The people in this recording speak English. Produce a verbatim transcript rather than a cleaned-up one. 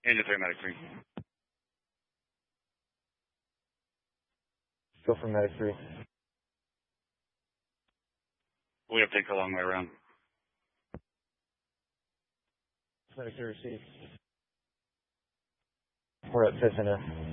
Into three, medic three. Go for medic three. We have to take a long way around. Medic three received. We're at fifth and F.